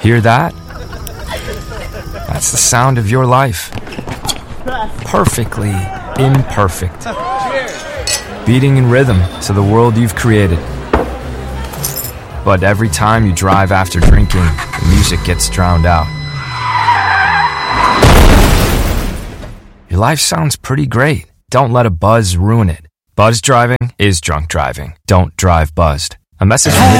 Hear that? That's the sound of your life. Perfectly imperfect. Beating in rhythm to the world you've created. But every time you drive after drinking, the music gets drowned out. Your life sounds pretty great. Don't let a buzz ruin it. Buzz driving is drunk driving. Don't drive buzzed. A message from